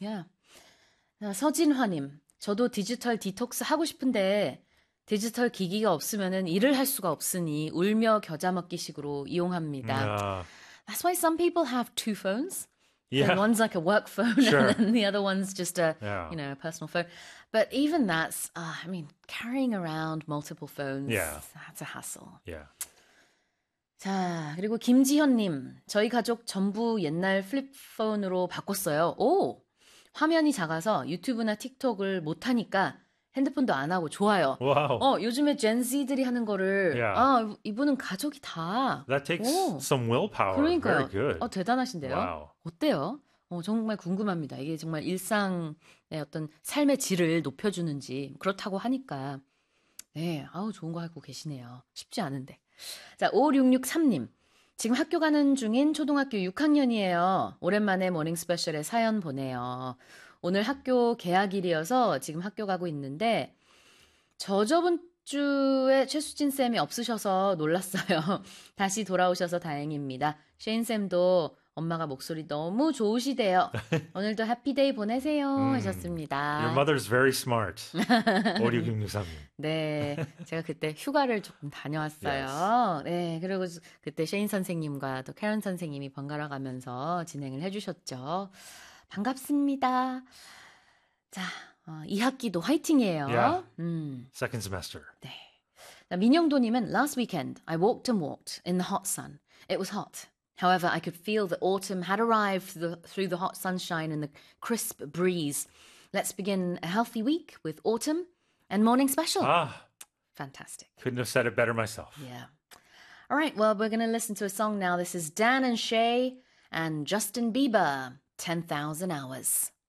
Yeah. 서진화님, 저도 디지털 디톡스 하고 싶은데 디지털 기기가 없으면은 일을 할 수가 없으니 울며 겨자 먹기식으로 이용합니다. That's why some people have two phones. Yeah. And one's like a work phone Sure. and then the other one's just a, Yeah. you know, a personal phone. But even that's, I mean, carrying around multiple phones, Yeah. that's a hassle. Yeah. 자, 그리고 김지현님, 저희 가족 전부 옛날 플립폰으로 바꿨어요. 오! 화면이 작아서 유튜브나 틱톡을 못하니까 핸드폰도 안 하고 좋아요. Wow. 요즘에 젠지들이 하는 거를, Yeah. 이분은 가족이 다. That takes 오. some willpower. 그러니까요. Very good. 대단하신데요. Wow. 어때요? 정말 궁금합니다. 이게 정말 일상의 어떤 삶의 질을 높여주는지 그렇다고 하니까 네, 좋은 거 하고 계시네요. 쉽지 않은데. 자, 5663님. 지금 학교 가는 중인 초등학교 6학년이에요. 오랜만에 모닝 스페셜에 사연 보내요. 오늘 학교 개학일이어서 지금 학교 가고 있는데 저번 주에 최수진 쌤이 없으셔서 놀랐어요. 다시 돌아오셔서 다행입니다. 셰인 쌤도 엄마가 목소리 너무 좋으시대요. 오늘도 해피데이 보내세요 하셨습니다. Your mother's very smart. 5663님. 네, 제가 그때 휴가를 조금 다녀왔어요. Yes. 네, 그리고 그때 셰인 선생님과 또 캐런 선생님이 번갈아 가면서 진행을 해주셨죠. 반갑습니다. 자, 2학기도 화이팅이에요. Yeah. Second semester. 네. 민영도님은 Last weekend, I walked and walked in the hot sun. It was hot. However, I could feel that autumn had arrived through the hot sunshine and the crisp breeze. Let's begin a healthy week with autumn and morning special. Fantastic. Couldn't have said it better myself. Yeah. All right, well, we're going to listen to a song now. This is Dan and Shay and Justin Bieber, 10,000 Hours.